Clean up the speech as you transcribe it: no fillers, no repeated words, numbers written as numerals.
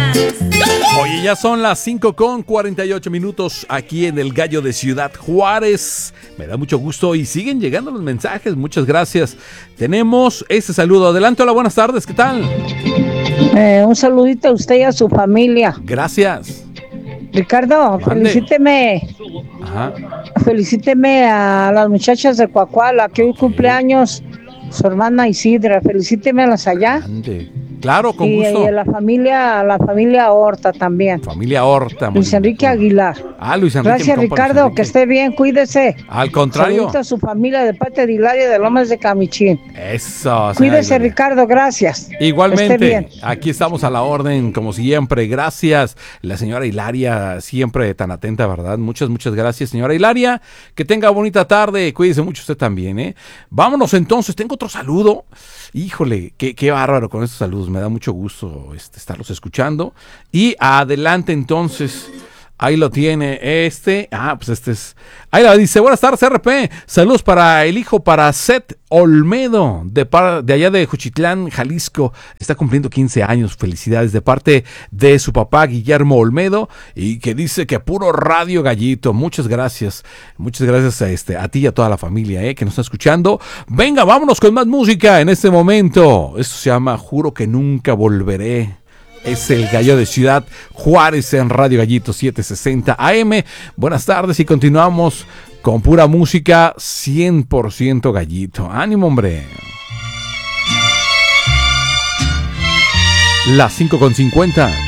Oye, ya son las 5:48 aquí en el Gallo de Ciudad Juárez. Me da mucho gusto y siguen llegando los mensajes. Muchas gracias. Tenemos este saludo. Adelante, hola, buenas tardes. ¿Qué tal? Un saludito a usted y a su familia. Gracias. Ricardo, Mande. Ajá. Felicíteme a las muchachas de Coahuila, que hoy cumpleaños su hermana Isidra. Felicítemelas allá. Ande. Claro, con Y gusto. a la familia Horta también. Familia Horta. Luis Enrique Aguilar. Luis Enrique. Gracias, mi compa Luis Ricardo, Enrique. que esté bien, cuídese. Al contrario. Saludito a su familia de parte de Hilaria de Lomas de Camichín. Eso. Cuídese, señora. Ricardo, gracias. Igualmente, Esté bien. aquí estamos a la orden, como siempre. Gracias, la señora Hilaria, siempre tan atenta, ¿verdad? Muchas gracias, señora Hilaria. Que tenga bonita tarde, cuídese mucho usted también, ¿eh? Vámonos entonces, tengo otro saludo. Híjole, qué bárbaro con estos saludos, me da mucho gusto estarlos escuchando. Y adelante entonces. Ahí lo tiene pues este es. Ahí la dice, buenas tardes, RP. Saludos para el hijo, para Seth Olmedo, de allá de Juchitlán, Jalisco. Está cumpliendo 15 años. Felicidades de parte de su papá, Guillermo Olmedo, y que dice que puro Radio Gallito. Muchas gracias. Muchas gracias a ti y a toda la familia que nos está escuchando. Venga, vámonos con más música en este momento. Esto se llama Juro que nunca volveré. Es el Gallo de Ciudad Juárez en Radio Gallito 760 AM. Buenas tardes y continuamos con pura música 100% Gallito. ¡Ánimo, hombre! Las 5:50.